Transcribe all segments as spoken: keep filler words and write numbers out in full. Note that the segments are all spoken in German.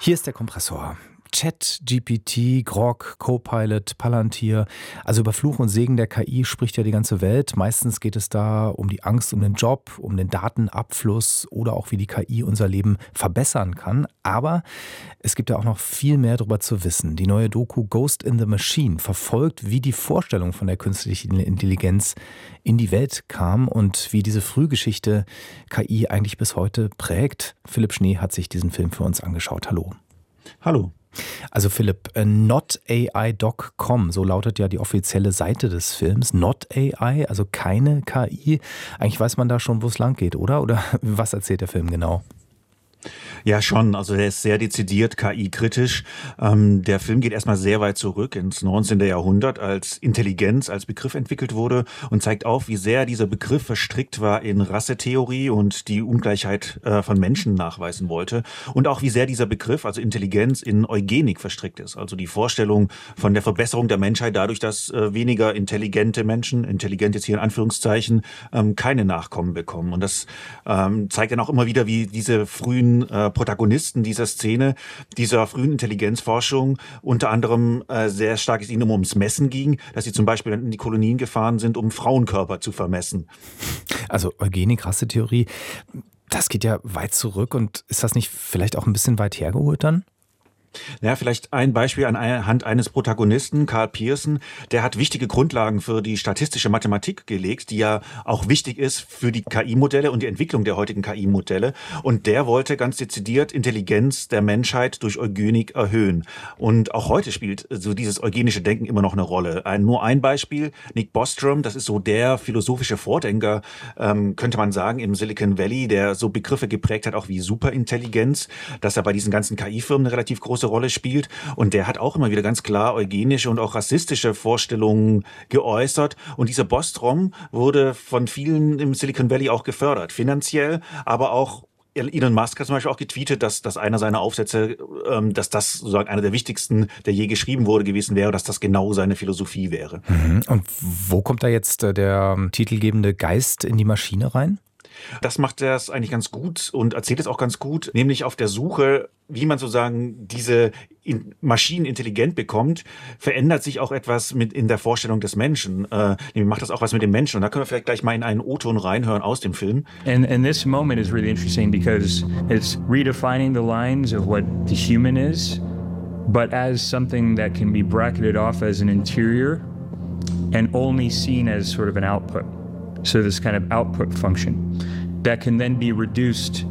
Hier ist der Kompressor. ChatGPT, Grok, Copilot, Palantir. Also über Fluch und Segen der K I spricht ja die ganze Welt. Meistens geht es da um die Angst um den Job, um den Datenabfluss oder auch wie die K I unser Leben verbessern kann. Aber es gibt ja auch noch viel mehr darüber zu wissen. Die neue Doku Ghost in the Machine verfolgt, wie die Vorstellung von der künstlichen Intelligenz in die Welt kam und wie diese Frühgeschichte K I eigentlich bis heute prägt. Philipp Schnee hat sich diesen Film für uns angeschaut. Hallo. Hallo. Also Philipp, not A I Punkt com, so lautet ja die offizielle Seite des Films. Not A I, also keine K I. Eigentlich weiß man da schon, wo es lang geht, oder? Oder was erzählt der Film genau? Ja, schon. Also der ist sehr dezidiert K I-kritisch. Ähm, der Film geht erstmal sehr weit zurück ins neunzehnten. Jahrhundert, als Intelligenz als Begriff entwickelt wurde und zeigt auf, wie sehr dieser Begriff verstrickt war in Rassetheorie und die Ungleichheit äh, von Menschen nachweisen wollte. Und auch wie sehr dieser Begriff, also Intelligenz, in Eugenik verstrickt ist. Also die Vorstellung von der Verbesserung der Menschheit dadurch, dass äh, weniger intelligente Menschen, intelligent jetzt hier in Anführungszeichen, ähm, keine Nachkommen bekommen. Und das ähm, zeigt dann auch immer wieder, wie diese frühen Äh, Protagonisten dieser Szene, dieser frühen Intelligenzforschung, unter anderem äh, sehr stark es ihnen um ums Messen ging, dass sie zum Beispiel in die Kolonien gefahren sind, um Frauenkörper zu vermessen. Also Eugenik, Rassetheorie, das geht ja weit zurück und ist das nicht vielleicht auch ein bisschen weit hergeholt dann? Ja, vielleicht ein Beispiel anhand eines Protagonisten, Karl Pearson, der hat wichtige Grundlagen für die statistische Mathematik gelegt, die ja auch wichtig ist für die K I-Modelle und die Entwicklung der heutigen K I-Modelle. Und der wollte ganz dezidiert Intelligenz der Menschheit durch Eugenik erhöhen. Und auch heute spielt so dieses eugenische Denken immer noch eine Rolle. Ein, nur ein Beispiel, Nick Bostrom, das ist so der philosophische Vordenker, ähm, könnte man sagen, im Silicon Valley, der so Begriffe geprägt hat, auch wie Superintelligenz, dass er bei diesen ganzen K I-Firmen eine relativ große Rolle spielt. Und der hat auch immer wieder ganz klar eugenische und auch rassistische Vorstellungen geäußert. Und dieser Bostrom wurde von vielen im Silicon Valley auch gefördert, finanziell, aber auch Elon Musk hat zum Beispiel auch getweetet, dass, dass einer seiner Aufsätze, ähm, dass das sozusagen einer der wichtigsten, der je geschrieben wurde, gewesen wäre, dass das genau seine Philosophie wäre. Mhm. Und wo kommt da jetzt der titelgebende Geist in die Maschine rein? Das macht er es eigentlich ganz gut und erzählt es auch ganz gut, nämlich auf der Suche, wie man sozusagen diese Maschinen intelligent bekommt, verändert sich auch etwas mit in der Vorstellung des Menschen. Äh, macht das auch was mit dem Menschen. Und da können wir vielleicht gleich mal in einen O-Ton reinhören aus dem Film. And, and this moment is really interesting because it's redefining the lines of what the human is, but as something that can be bracketed off as an interior and only seen as sort of an output. So this kind of output function that can then be reduced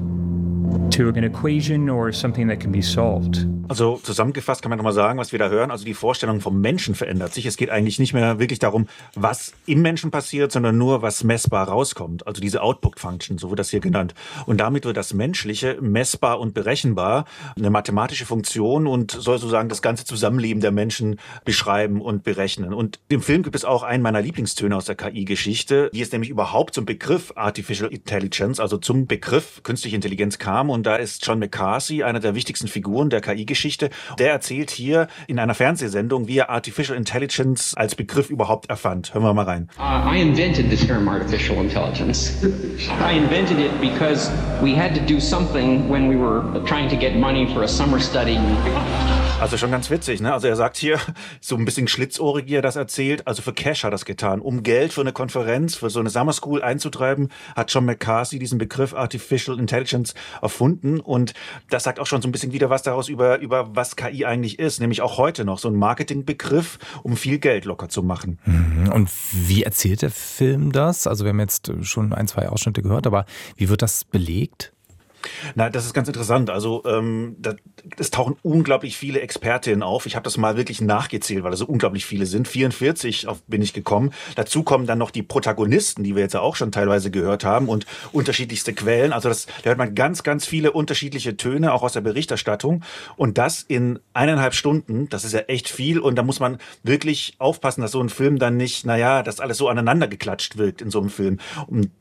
to an equation or something that can be solved. Also zusammengefasst kann man nochmal sagen, was wir da hören. Also die Vorstellung vom Menschen verändert sich. Es geht eigentlich nicht mehr wirklich darum, was im Menschen passiert, sondern nur, was messbar rauskommt. Also diese Output-Function, so wird das hier genannt. Und damit wird das Menschliche messbar und berechenbar, eine mathematische Funktion und soll sozusagen das ganze Zusammenleben der Menschen beschreiben und berechnen. Und im Film gibt es auch einen meiner Lieblingstöne aus der K I-Geschichte, wie es nämlich überhaupt zum Begriff Artificial Intelligence, also zum Begriff künstliche Intelligenz kam. Und da ist John McCarthy, einer der wichtigsten Figuren der K I-Geschichte. Der erzählt hier in einer Fernsehsendung, wie er Artificial Intelligence als Begriff überhaupt erfand. Hören wir mal rein. Uh, I invented the term artificial intelligence. I invented it because we had to do something when we were trying to get money for a summer study. Also schon ganz witzig, ne? Also er sagt hier, so ein bisschen schlitzohrig, wie er das erzählt, also für Cash hat er das getan. Um Geld für eine Konferenz, für so eine Summer School einzutreiben, hat John McCarthy diesen Begriff Artificial Intelligence erfunden. Und das sagt auch schon so ein bisschen wieder was daraus über, über was K I eigentlich ist. Nämlich auch heute noch so ein Marketingbegriff, um viel Geld locker zu machen. Und wie erzählt der Film das? Also wir haben jetzt schon ein, zwei Ausschnitte gehört, aber wie wird das belegt? Na, das ist ganz interessant. Also ähm, da, es tauchen unglaublich viele Expertinnen auf. Ich habe das mal wirklich nachgezählt, weil es so unglaublich viele sind. vierundvierzig auf bin ich gekommen. Dazu kommen dann noch die Protagonisten, die wir jetzt ja auch schon teilweise gehört haben und unterschiedlichste Quellen. Also das, da hört man ganz, ganz viele unterschiedliche Töne, auch aus der Berichterstattung. Und das in eineinhalb Stunden, das ist ja echt viel. Und da muss man wirklich aufpassen, dass so ein Film dann nicht, naja, dass alles so aneinander geklatscht wirkt in so einem Film. Und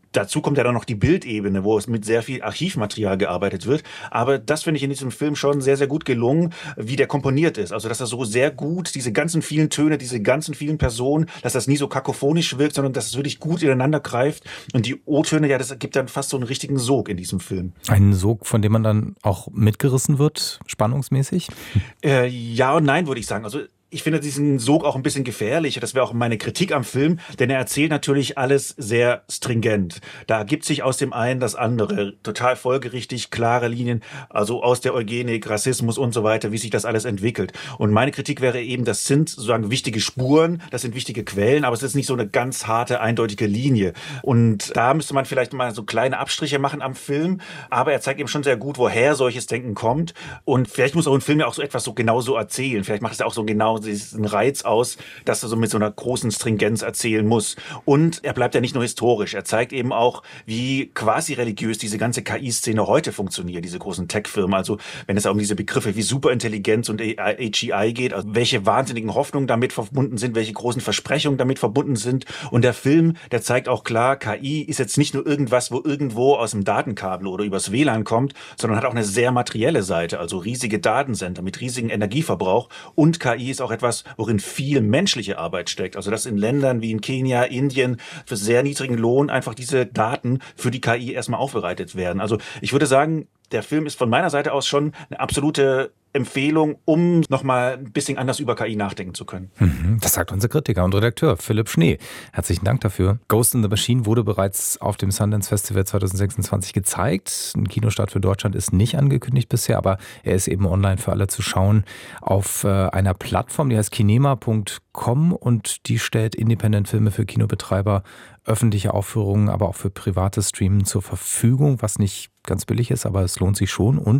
dazu kommt ja dann noch die Bildebene, wo es mit sehr viel Archivmaterial gearbeitet wird. Aber das finde ich in diesem Film schon sehr, sehr gut gelungen, wie der komponiert ist. Also dass er so sehr gut, diese ganzen vielen Töne, diese ganzen vielen Personen, dass das nie so kakophonisch wirkt, sondern dass es wirklich gut ineinander greift. Und die O-Töne, ja, das gibt dann fast so einen richtigen Sog in diesem Film. Einen Sog, von dem man dann auch mitgerissen wird, spannungsmäßig? Äh, ja und nein, würde ich sagen. Also ich finde diesen Sog auch ein bisschen gefährlich. Das wäre auch meine Kritik am Film, denn er erzählt natürlich alles sehr stringent. Da ergibt sich aus dem einen das andere. Total folgerichtig, klare Linien, also aus der Eugenik, Rassismus und so weiter, wie sich das alles entwickelt. Und meine Kritik wäre eben, das sind sozusagen wichtige Spuren, das sind wichtige Quellen, aber es ist nicht so eine ganz harte, eindeutige Linie. Und da müsste man vielleicht mal so kleine Abstriche machen am Film, aber er zeigt eben schon sehr gut, woher solches Denken kommt. Und vielleicht muss auch ein Film ja auch so etwas so genau so erzählen. Vielleicht macht es ja auch so genau diesen Reiz aus, dass er so mit so einer großen Stringenz erzählen muss. Und er bleibt ja nicht nur historisch, er zeigt eben auch, wie quasi religiös diese ganze K I-Szene heute funktioniert, diese großen Tech-Firmen. Also wenn es um diese Begriffe wie Superintelligenz und H E I geht, also welche wahnsinnigen Hoffnungen damit verbunden sind, welche großen Versprechungen damit verbunden sind. Und der Film, der zeigt auch klar, K I ist jetzt nicht nur irgendwas, wo irgendwo aus dem Datenkabel oder übers W L A N kommt, sondern hat auch eine sehr materielle Seite, also riesige Datencenter mit riesigem Energieverbrauch. Und K I ist auch etwas, worin viel menschliche Arbeit steckt. Also dass in Ländern wie in Kenia, Indien für sehr niedrigen Lohn einfach diese Daten für die K I erstmal aufbereitet werden. Also ich würde sagen, der Film ist von meiner Seite aus schon eine absolute Empfehlung, um nochmal ein bisschen anders über K I nachdenken zu können. Das sagt unser Kritiker und Redakteur Philipp Schnee. Herzlichen Dank dafür. Ghost in the Machine wurde bereits auf dem Sundance Festival zwanzig sechsundzwanzig gezeigt. Ein Kinostart für Deutschland ist nicht angekündigt bisher, aber er ist eben online für alle zu schauen auf einer Plattform, die heißt kinema punkt com und die stellt Independent-Filme für Kinobetreiber, öffentliche Aufführungen, aber auch für private Streamen zur Verfügung, was nicht ganz billig ist, aber es lohnt sich schon. Und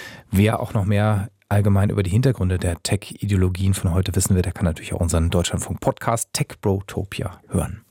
wer auch noch mehr allgemein über die Hintergründe der Tech-Ideologien von heute wissen will, der kann natürlich auch unseren Deutschlandfunk-Podcast Tech Brotopia hören.